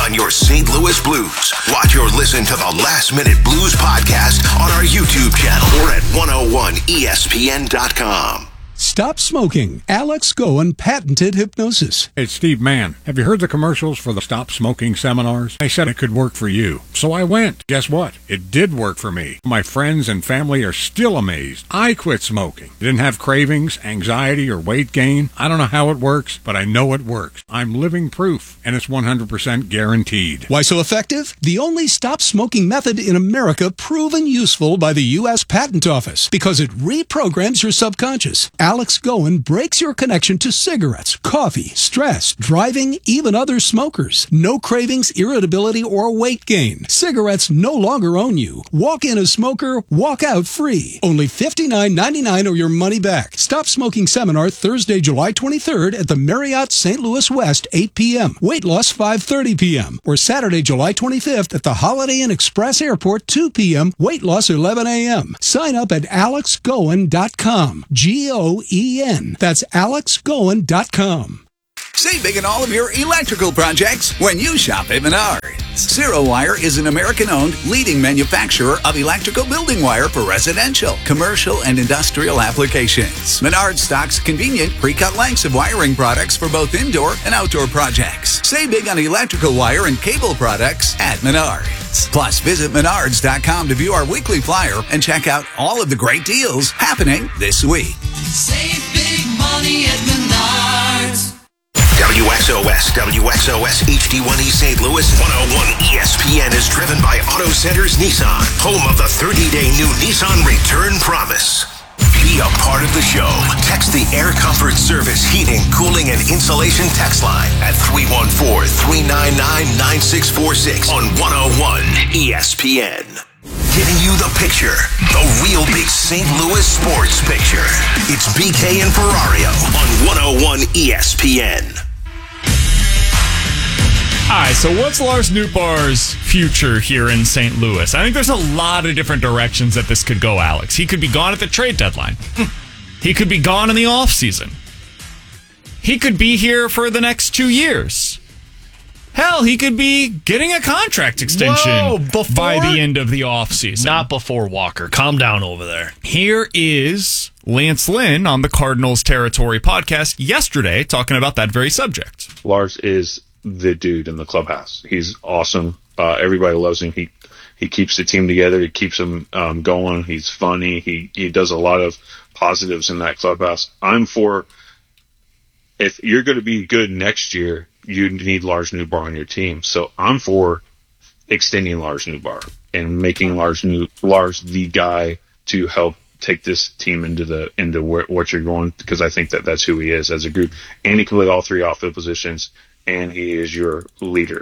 on your St. Louis Blues. Watch or listen to the Last Minute Blues podcast on our YouTube channel or at 101ESPN.com. Stop smoking. Alex Goen patented hypnosis. It's Steve Mann. Have you heard the commercials for the Stop Smoking seminars? They said it could work for you. So I went. Guess what? It did work for me. My friends and family are still amazed. I quit smoking. Didn't have cravings, anxiety, or weight gain. I don't know how it works, but I know it works. I'm living proof, and it's 100% guaranteed. Why so effective? The only stop smoking method in America proven useful by the U.S. Patent Office because it reprograms your subconscious. Alex Goen breaks your connection to cigarettes, coffee, stress, driving, even other smokers. No cravings, irritability, or weight gain. Cigarettes no longer own you. Walk in a smoker, walk out free. Only $59.99 or your money back. Stop Smoking Seminar Thursday, July 23rd at the Marriott St. Louis West, 8 p.m. Weight loss 5:30 p.m. Or Saturday, July 25th at the Holiday Inn Express Airport, 2 p.m. Weight loss 11 a.m. Sign up at alexgoen.com. Goen. That's alexgoen.com. Save big in all of your electrical projects when you shop at Menards. Zero Wire is an American-owned leading manufacturer of electrical building wire for residential, commercial, and industrial applications. Menards stocks convenient pre-cut lengths of wiring products for both indoor and outdoor projects. Save big on electrical wire and cable products at Menards. Plus, visit Menards.com to view our weekly flyer and check out all of the great deals happening this week. Save big money at Menards. WXOS HD1E St. Louis 101 ESPN is driven by Auto Centers Nissan, home of the 30-day new Nissan Return Promise. Be a part of the show. Text the Air Comfort Service Heating, Cooling, and Insulation text line at 314-399-9646 on 101 ESPN. Giving you the picture, the real big St. Louis sports picture. It's BK and Ferrario on 101 ESPN. All right, so what's Lars Nootbaar's future here in St. Louis? I think there's a lot of different directions that this could go, Alex. He could be gone at the trade deadline. He could be gone in the offseason. He could be here for the next 2 years. Hell, he could be getting a contract extension by the end of the offseason. Not before Walker. Calm down over there. Here is Lance Lynn on the Cardinals Territory podcast yesterday talking about that very subject. Lars is the dude in the clubhouse. He's awesome. Everybody loves him. He keeps the team together. He keeps them going. He's funny. He does a lot of positives in that clubhouse. I'm for, if you're going to be good next year, you need Lars Nootbaar on your team. So I'm for extending Lars Nootbaar and making Lars the guy to help take this team into what you're going, because I think that's who he is as a group. And he can play all three outfield positions, and he is your leader.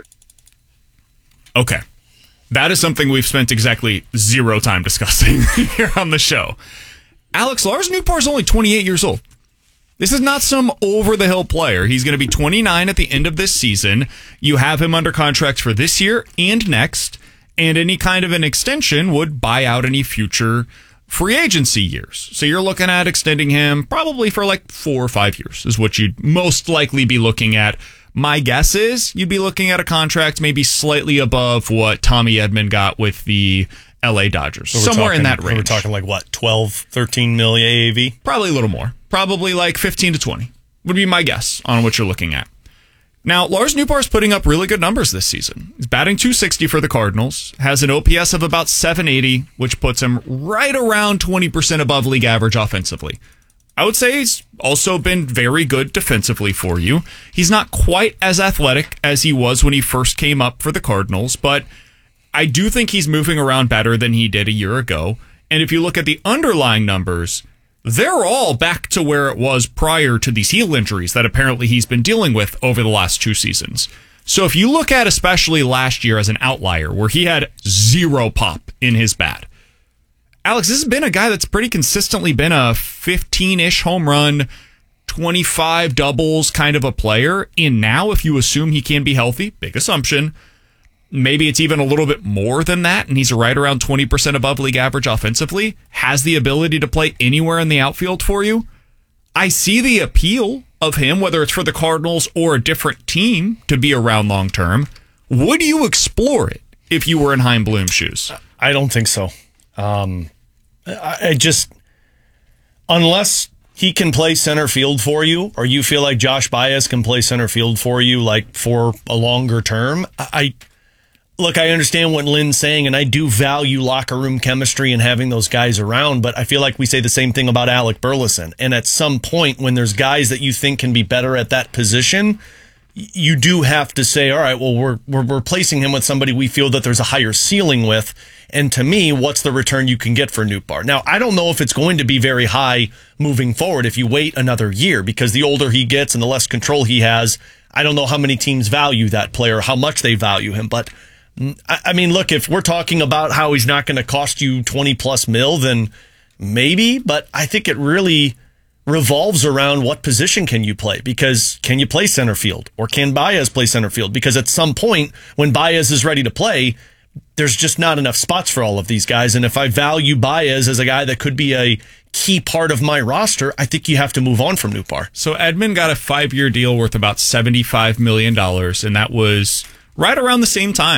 Okay. That is something we've spent exactly zero time discussing here on the show. Alex, Lars Nootbaar is only 28 years old. This is not some over-the-hill player. He's going to be 29 at the end of this season. You have him under contract for this year and next, and any kind of an extension would buy out any future free agency years. So you're looking at extending him probably for like 4 or 5 years is what you'd most likely be looking at. My guess is you'd be looking at a contract maybe slightly above what Tommy Edman got with the LA Dodgers. So somewhere in that range. We're talking like what, 12, 13 million AAV? Probably a little more. Probably like 15 to 20 would be my guess on what you're looking at. Now, Lars Nootbaar is putting up really good numbers this season. He's batting .260 for the Cardinals, has an OPS of about .780, which puts him right around 20% above league average offensively. I would say he's also been very good defensively for you. He's not quite as athletic as he was when he first came up for the Cardinals, but I do think he's moving around better than he did a year ago. And if you look at the underlying numbers, they're all back to where it was prior to these heel injuries that apparently he's been dealing with over the last 2 seasons. So if you look at especially last year as an outlier where he had zero pop in his bat, Alex, this has been a guy that's pretty consistently been a 15-ish home run, 25 doubles kind of a player. And now, if you assume he can be healthy, big assumption, maybe it's even a little bit more than that, and he's right around 20% above league average offensively, has the ability to play anywhere in the outfield for you. I see the appeal of him, whether it's for the Cardinals or a different team, to be around long term. Would you explore it if you were in Chaim Bloom's shoes? I don't think so. I just, unless he can play center field for you, or you feel like Josh Baez can play center field for you, like for a longer term, Look, I understand what Lynn's saying, and I do value locker room chemistry and having those guys around, but I feel like we say the same thing about Alec Burleson. And at some point, when there's guys that you think can be better at that position, you do have to say, all right, well, we're replacing him with somebody we feel that there's a higher ceiling with. And to me, what's the return you can get for Nootbaar? Now, I don't know if it's going to be very high moving forward if you wait another year, because the older he gets and the less control he has, I don't know how many teams value that player, how much they value him. But I mean, look, if we're talking about how he's not going to cost you 20 plus mil, then maybe, but I think it really revolves around what position can you play, because can you play center field, or can Baez play center field? Because at some point when Baez is ready to play, there's just not enough spots for all of these guys. And if I value Baez as a guy that could be a key part of my roster, I think you have to move on from Nootbaar. So Edman got a 5-year deal worth about $75 million, and that was right around the same time